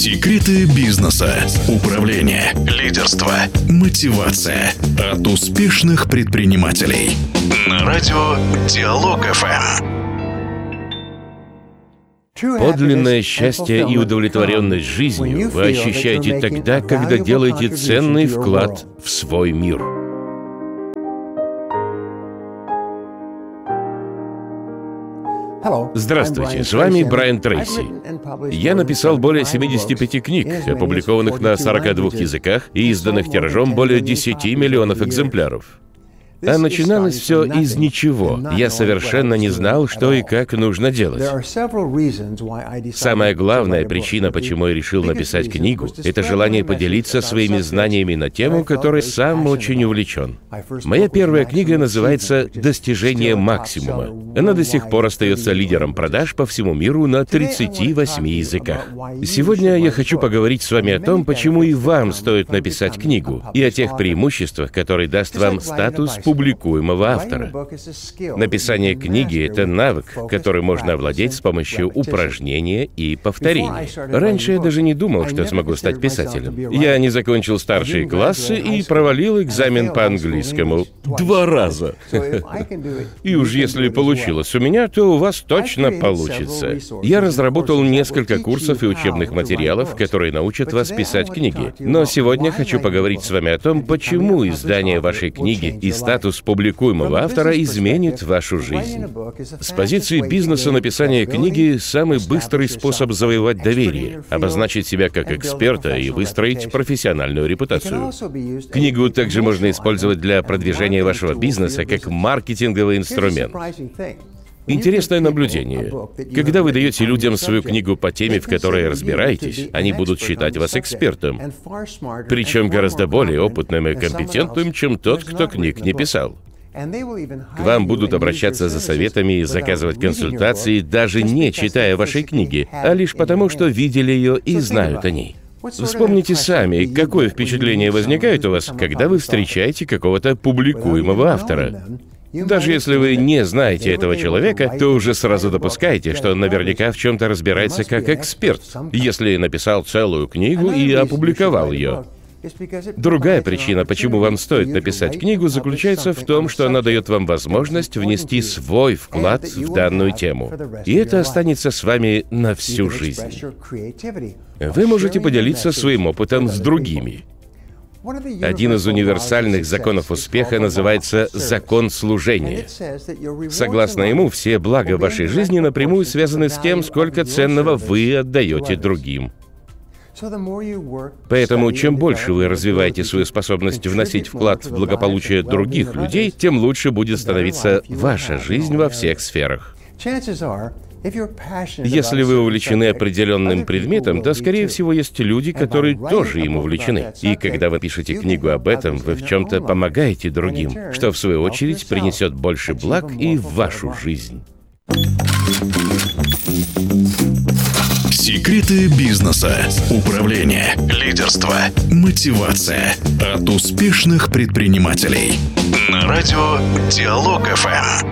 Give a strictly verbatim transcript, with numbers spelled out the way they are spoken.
Секреты бизнеса, управления, лидерства, мотивация от успешных предпринимателей. На радио Диалог эф эм. Подлинное счастье и удовлетворенность жизнью вы ощущаете тогда, когда делаете ценный вклад в свой мир. Здравствуйте, с вами Брайан Трейси. Я написал более семидесяти пяти книг, опубликованных на сорока двух языках и изданных тиражом более десяти миллионов экземпляров. А начиналось все из ничего. Я совершенно не знал, что и как нужно делать. Самая главная причина, почему я решил написать книгу, это желание поделиться своими знаниями на тему, которой сам очень увлечен. Моя первая книга называется «Достижение максимума». Она до сих пор остается лидером продаж по всему миру на тридцати восьми языках. Сегодня я хочу поговорить с вами о том, почему и вам стоит написать книгу, и о тех преимуществах, которые даст вам статус публикуемого автора. Написание книги — это навык, который можно овладеть с помощью упражнения и повторений. Раньше я даже не думал, что смогу стать писателем. Я не закончил старшие классы и провалил экзамен по английскому два раза. И уж если получилось у меня, то у вас точно получится. Я разработал несколько курсов и учебных материалов, которые научат вас писать книги. Но сегодня хочу поговорить с вами о том, почему издание вашей книги и статус Статус публикуемого автора изменит вашу жизнь. С позиции бизнеса написание книги — самый быстрый способ завоевать доверие, обозначить себя как эксперта и выстроить профессиональную репутацию. Книгу также можно использовать для продвижения вашего бизнеса как маркетинговый инструмент. Интересное наблюдение. Когда вы даете людям свою книгу по теме, в которой разбираетесь, они будут считать вас экспертом, причем гораздо более опытным и компетентным, чем тот, кто книг не писал. К вам будут обращаться за советами и заказывать консультации, даже не читая вашей книги, а лишь потому, что видели ее и знают о ней. Вспомните сами, какое впечатление возникает у вас, когда вы встречаете какого-то публикуемого автора. Даже если вы не знаете этого человека, то уже сразу допускаете, что он наверняка в чем-то разбирается как эксперт, если написал целую книгу и опубликовал ее. Другая причина, почему вам стоит написать книгу, заключается в том, что она дает вам возможность внести свой вклад в данную тему. И это останется с вами на всю жизнь. Вы можете поделиться своим опытом с другими. Один из универсальных законов успеха называется «закон служения». Согласно ему, все блага в вашей жизни напрямую связаны с тем, сколько ценного вы отдаете другим. Поэтому, чем больше вы развиваете свою способность вносить вклад в благополучие других людей, тем лучше будет становиться ваша жизнь во всех сферах. Если вы увлечены определенным предметом, то, скорее всего, есть люди, которые тоже им увлечены. И когда вы пишете книгу об этом, вы в чем-то помогаете другим, что, в свою очередь, принесет больше благ и в вашу жизнь. Секреты бизнеса, управления, лидерства, мотивация от успешных предпринимателей. На радио Диалог эф эм.